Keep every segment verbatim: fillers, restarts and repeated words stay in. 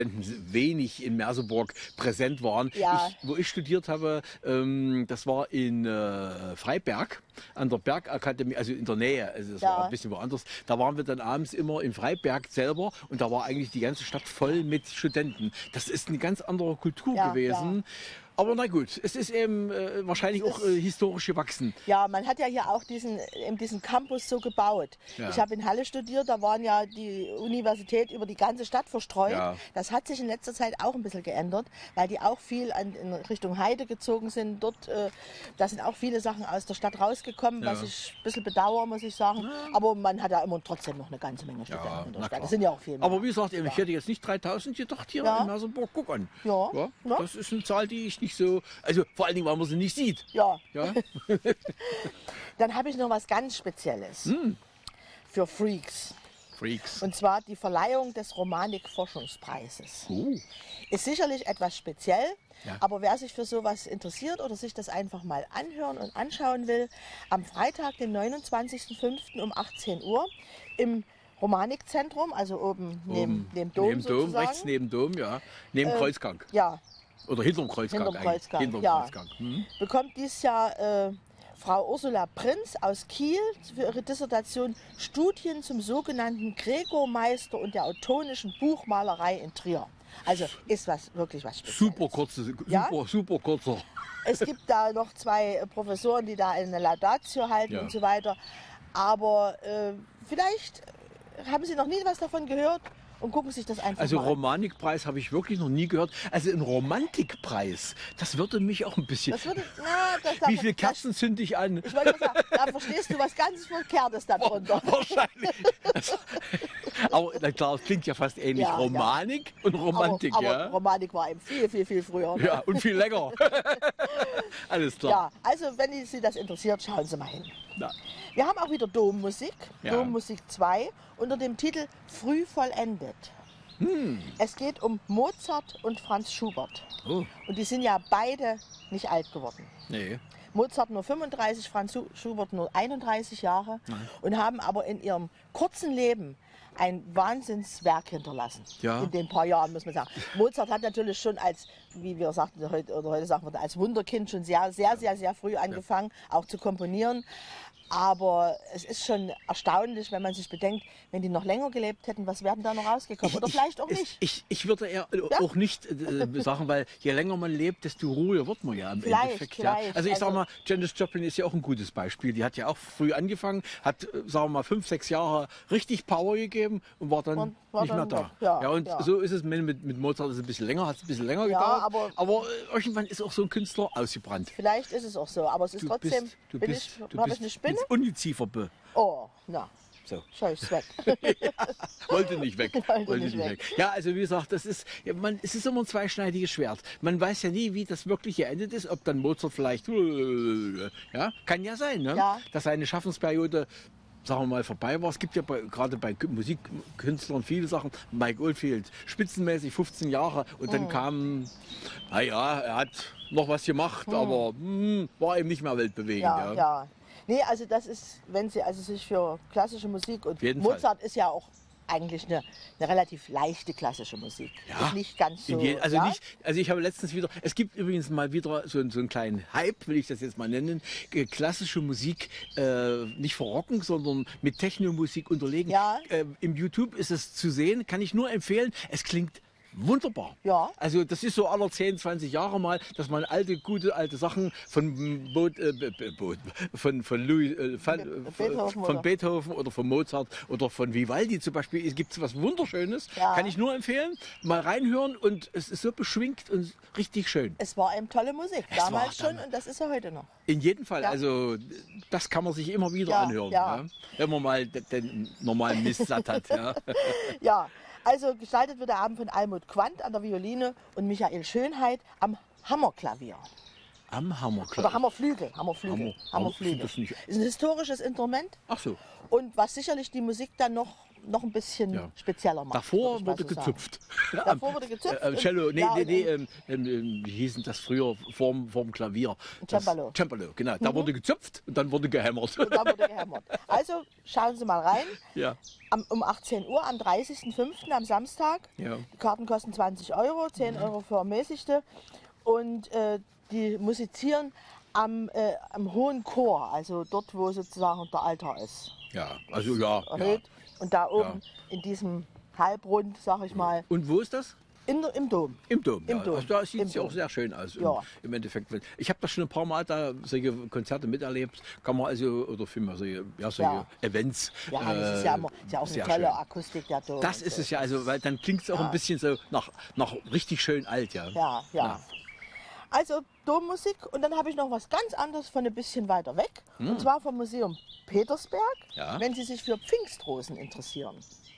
wenig in Merseburg präsent waren. Ja. Ich, wo ich studiert habe, ähm, das war in äh, Freiberg an der Bergakademie, also in der Nähe, also das Ja. war ein bisschen woanders. Da waren wir dann abends immer in Freiberg selber und da war eigentlich die ganze Stadt voll mit Studenten. Das ist eine ganz andere Kultur Ja, gewesen. ja. Aber na gut, es ist eben äh, wahrscheinlich Es auch ist- äh, historisch gewachsen. Ja, man hat ja hier auch diesen, eben diesen Campus so gebaut. Ja. Ich habe in Halle studiert, da waren ja die Universität über die ganze Stadt verstreut. Ja. Das hat sich in letzter Zeit auch ein bisschen geändert, weil die auch viel an, in Richtung Heide gezogen sind. Dort, äh, da sind auch viele Sachen aus der Stadt rausgekommen, Ja. was ich ein bisschen bedauere, muss ich sagen. Aber man hat ja immer trotzdem noch eine ganze Menge Studenten Ja, in der na Stadt. klar. Das sind ja auch viele. Aber wie gesagt, ich hätte jetzt nicht dreitausend gedacht hier Ja. in Merseburg. Guck an. Ja. Ja, Ja. das ist eine Zahl, die ich nicht so, also vor allen Dingen, weil man sie nicht sieht. Ja, Ja, dann habe ich noch was ganz Spezielles Hm. für Freaks. Freaks. Und zwar die Verleihung des Romanik-Forschungspreises. Oh. Ist sicherlich etwas speziell, Ja. aber wer sich für sowas interessiert oder sich das einfach mal anhören und anschauen will, am Freitag, den neunundzwanzigsten fünften um achtzehn Uhr im Romanikzentrum, also oben neben dem Dom neben Dom, sozusagen. rechts neben Dom, ja. Neben Äh, Kreuzgang. Ja, Oder hinterm Kreuzgang. hinterm eigentlich. Kreuzgang. Hinterm ja. Kreuzgang. Hm. Bekommt dieses Jahr äh, Frau Ursula Prinz aus Kiel für ihre Dissertation Studien zum sogenannten Gregor-Meister und der autonischen Buchmalerei in Trier. Also ist was wirklich was Spezielles. Super kurze, super, Ja? super kurzer. Es gibt da noch zwei äh, Professoren, die da eine Laudatio halten Ja. und so weiter. Aber äh, vielleicht haben Sie noch nie was davon gehört und gucken sich das einfach Also mal an. Romanikpreis habe ich wirklich noch nie gehört. Also ein Romantikpreis, das würde mich auch ein bisschen... Das würde, na, das, da, Wie viele da- Kerzen zünde ich an? Ich wollte mal sagen, da verstehst du was ganz Verkehrtes darunter. Wahrscheinlich. Also, aber na klar, es klingt ja fast ähnlich. Ja, ja. Romanik und Romantik, aber, aber ja. Romanik war eben viel, viel, viel früher. ne? Ja, und viel länger. Alles klar. Ja, also wenn Sie das interessiert, schauen Sie mal hin. Na, Wir haben auch wieder Dommusik, Ja. Dommusik zwei, unter dem Titel Früh vollendet. Hm. Es geht um Mozart und Franz Schubert. oh, Und die sind ja beide nicht alt geworden. nee. Mozart nur fünfunddreißig, Franz Schu- Schubert nur einunddreißig Jahre und haben aber in ihrem kurzen Leben ein Wahnsinnswerk hinterlassen. Ja. In den paar Jahren, muss man sagen. Mozart hat natürlich schon als, wie wir sagten heute, oder heute sagen wir, als Wunderkind schon sehr, sehr, sehr, sehr früh angefangen, auch zu komponieren. Aber es ist schon erstaunlich, wenn man sich bedenkt, wenn die noch länger gelebt hätten, was wären da noch rausgekommen? Oder vielleicht auch es- nicht. Ich, ich würde eher auch nicht äh, sagen, weil je länger man lebt, desto ruhiger wird man ja im Vielleicht, Endeffekt. Ja. vielleicht. Also ich sag Also- mal, Janis Joplin ist ja auch ein gutes Beispiel. Die hat ja auch früh angefangen, hat, äh, sagen wir mal, fünf, sechs Jahre richtig Power gegeben und war dann Und war nicht dann mehr da. weg. Ja, und ja. so ist es mit, mit mit Mozart ist es ein bisschen länger, hat es ein bisschen länger Ja, gedauert. aber- aber äh, irgendwann ist auch so ein Künstler ausgebrannt. Vielleicht ist es auch so, aber es ist Du trotzdem, bist, du bin bist, ich, du habe bist ich eine Spinne? ins Ungeziefer be. Oh, na, So. schau ich's weg. Wollte nicht weg. Wollte nicht weg. Ja, also wie gesagt, das ist, ja, man, es ist immer ein zweischneidiges Schwert. Man weiß ja nie, wie das wirklich geendet ist, ob dann Mozart vielleicht, ja, kann ja sein, ne? Ja. Dass seine Schaffensperiode, sagen wir mal, vorbei war. Es gibt ja bei, gerade bei Kü- Musikkünstlern viele Sachen. Mike Oldfield, spitzenmäßig fünfzehn Jahre und Oh. dann kam, naja, er hat noch was gemacht, aber hm, war eben nicht mehr weltbewegend. Ja, Ja, ja. Nee, also das ist, wenn Sie also sich für klassische Musik und jeden Mozart ist ja auch eigentlich eine, eine relativ leichte klassische Musik. Ja, Ist nicht ganz so. in je, also ja? nicht, also ich habe letztens wieder, es gibt übrigens mal wieder so, so einen kleinen Hype, will ich das jetzt mal nennen, äh, klassische Musik äh, nicht verrocken, sondern mit Technomusik unterlegen. Ja. Äh, Im YouTube ist es zu sehen, kann ich nur empfehlen. Es klingt wunderbar. Ja. Also das ist so aller zehn, zwanzig Jahre mal, dass man alte, gute, alte Sachen von, Bo äh, Bo Bo von, von, Louis, äh, von, Be- von, Beethoven von oder- Beethoven oder von Mozart oder von Vivaldi zum Beispiel. Es gibt was Wunderschönes, Ja. kann ich nur empfehlen. Mal reinhören und es ist so beschwingt und richtig schön. Es war eben tolle Musik. Es war Damals schon damals. und das ist ja heute noch. In jedem Fall, Ja. also das kann man sich immer wieder Ja, anhören, ja. ja. Wenn man mal den, den normalen Mist satt hat. Ja. Ja, also gestaltet wird der Abend von Almut Quandt an der Violine und Michael Schönheit am Hammerklavier. Am Hammerklavier. Oder Hammerflügel. Hammerflügel. Hammer- Hammerflügel. das nicht- Ist ein historisches Instrument. Ach so. Und was sicherlich die Musik dann noch noch ein bisschen Ja. spezieller macht. Davor würde ich mal wurde so sagen. gezupft. Davor wurde gezupft. Äh, äh, Cello, nee, ja, nee, und- nee, ähm, ähm, ähm, wie hießen das früher vorm, vorm Klavier? Das- Cembalo. Cembalo, genau. Da wurde gezupft und dann wurde gehämmert. Und da wurde gehämmert. Also schauen Sie mal rein. Ja, Am, um achtzehn Uhr am dreißigsten fünften am Samstag. ja. Die Karten kosten zwanzig Euro, zehn Euro für Ermäßigte. Und äh, die musizieren am, äh, am Hohen Chor, also dort, wo sozusagen der Altar ist. Ja, also ja. ja. Erhöht. Und da oben in diesem Halbrund, sag ich mal, Und wo ist das? in, der- im Dom. Im Dom. Im ja. Dom. Also da sieht Im es ja auch Dom. sehr schön aus. Im, Ja. im Endeffekt. Ich habe das schon ein paar Mal da solche Konzerte miterlebt. Kann man also, oder vielmehr solche, ja, solche Ja. Events. Ja, das ist ja, immer, ist ja auch eine sehr tolle schön. Akustik der Dom. Das und ist so. es ja, also, weil dann klingt es auch ein bisschen so nach, nach richtig schön alt, ja. Ja, ja. Ja. Also Dommusik und dann habe ich noch was ganz anderes von ein bisschen weiter weg. Und zwar vom Museum Petersberg, Ja. wenn Sie sich für Pfingstrosen interessieren.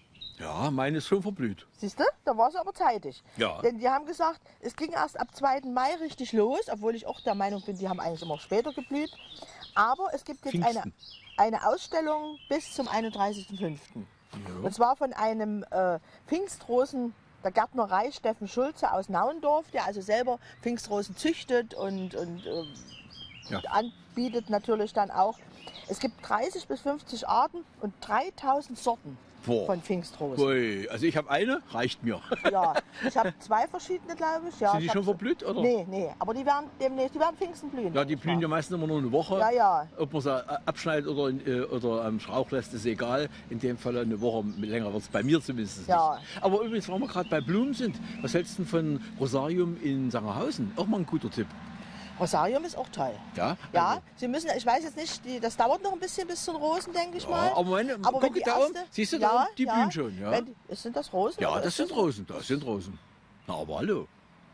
Ja, meine ist schon verblüht. Siehst du, da war es aber zeitig. Ja. Denn die haben gesagt, es ging erst ab zweiten Mai richtig los, obwohl ich auch der Meinung bin, die haben eigentlich immer später geblüht. Aber es gibt jetzt eine, Pfingsten. eine Ausstellung bis zum einunddreißigsten fünften Und zwar von einem äh, Pfingstrosen, der Gärtnerei Steffen Schulze aus Nauendorf, der also selber Pfingstrosen züchtet und, und äh, Ja. anbietet natürlich dann auch. Es gibt dreißig bis fünfzig Arten und dreitausend Sorten Boah. von Pfingstrosen. Ui, also ich habe eine, reicht mir. Ja, ich habe zwei verschiedene, glaube ich. Ja, Sind die ich hab schon so- verblüht, oder? Nee, nee, aber die werden demnächst, die werden Pfingsten blühen. Ja, die blühen ja meistens immer nur eine Woche. Ja, ja. Ob man sie äh, abschneidet oder, äh, oder am Strauch lässt, ist egal. In dem Fall eine Woche länger wird es bei mir zumindest Ja. nicht. Aber übrigens, weil wir gerade bei Blumen sind, was hältst du denn von Rosarium in Sangerhausen? Auch mal ein guter Tipp. Rosarium ist auch toll. Ja, Ja, also- Sie müssen, ich weiß jetzt nicht, die, das dauert noch ein bisschen bis zu den Rosen, denke ich mal. Ja, aber meine, Aber wenn guck die da oben, erste- siehst du ja, da oben, die ja, blühen schon. Ja, Wenn die, sind das Rosen? ja oder das ist sind Rosen, das sind Rosen. Na, aber hallo.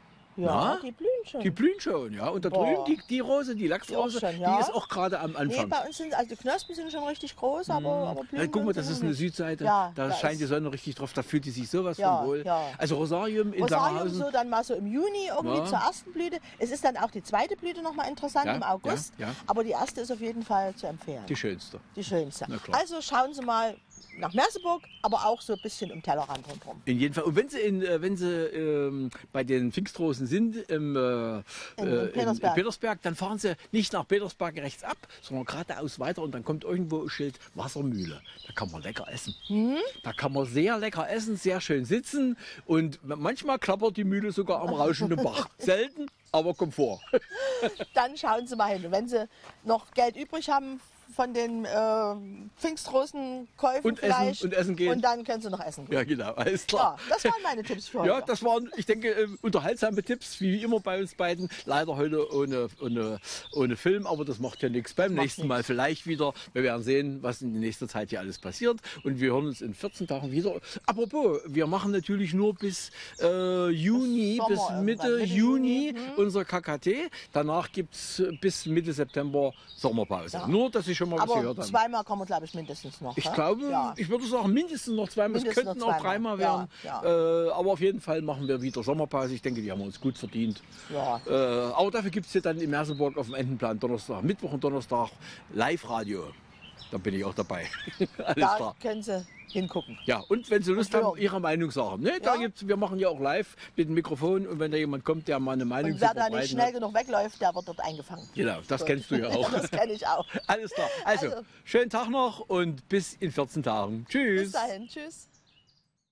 Ja, Na? die blühen schon. Die blühen schon, ja. Und da Boah. drüben, die, die Rose, die Lachsrose, Die auch schon, die ja. ist auch gerade am Nee, Anfang. bei uns sind, also die Knospen sind schon richtig groß, aber, aber blühen Ja, guck mal, tun das sie ist noch eine nicht. Südseite, Ja, da da scheint ist- die Sonne richtig drauf, da fühlt die sich sowas Ja, von wohl. ja. Also Rosarium in Rosarium Sangerhausen. so dann mal so im Juni irgendwie Ja. zur ersten Blüte. Es ist dann auch die zweite Blüte nochmal interessant Ja, im August. ja, ja. Aber die erste ist auf jeden Fall zu empfehlen. Die schönste. Die schönste. Na klar. Also schauen Sie mal nach Merseburg, aber auch so ein bisschen um Tellerrand rundherum. In jedem Fall. Und wenn Sie, in, äh, wenn Sie ähm, bei den Pfingstrosen sind im, äh, In äh, Petersberg. in Petersberg, dann fahren Sie nicht nach Petersberg rechts ab, sondern geradeaus weiter und dann kommt irgendwo ein Schild Wassermühle. Da kann man lecker essen. Hm? Da kann man sehr lecker essen, sehr schön sitzen und manchmal klappert die Mühle sogar am rauschenden Bach. Selten, aber Komfort. Dann schauen Sie mal hin. Und wenn Sie noch Geld übrig haben von den äh, Pfingstrosenkäufen Und essen- vielleicht. und essen gehen. Und dann können Sie noch essen gehen. Ja, genau, alles klar. Ja, das waren meine Tipps für heute. Ja, das waren, ich denke, äh, unterhaltsame Tipps, wie immer bei uns beiden. Leider heute ohne, ohne, ohne Film, aber das macht ja nichts. Beim Macht nächsten nichts. Mal vielleicht wieder. Wir werden sehen, was in nächster Zeit hier alles passiert. Und wir hören uns in vierzehn Tagen wieder. Apropos, wir machen natürlich nur bis äh, Juni, Sommer bis irgendwann, Mitte, Mitte Juni Juni, hm. unser K K T. Danach gibt es bis Mitte September Sommerpause. Ja. Nur, dass Sie schon mal was Aber gehört haben. zweimal kommen wir, glaube ich, mindestens noch. Ich hä? glaube, Ja. ich würde sagen, mindestens noch zweimal. Es Mindestens könnten noch auch zweimal. dreimal Ja, werden. ja. Äh, aber auf jeden Fall machen wir wieder Sommerpause. Ich denke, die haben wir uns gut verdient. Ja. Äh, aber dafür gibt es ja dann in Merseburg auf dem Entenplan Donnerstag, Mittwoch und Donnerstag Live-Radio. Da bin ich auch dabei. Alles Da klar. können Sie hingucken. Ja, und wenn Sie Lust Und haben, hören. Ihre Meinung sagen. Ne, da Ja. gibt's, wir machen ja auch live mit dem Mikrofon und wenn da jemand kommt, der mal eine Meinung Und zu wer da nicht verbreiten schnell hat. genug wegläuft, der wird dort eingefangen. Genau, das kennst du ja auch. Das kenne ich auch. Alles klar. Also, Also. schönen Tag noch und bis in vierzehn Tagen. Tschüss. Bis dahin. Tschüss.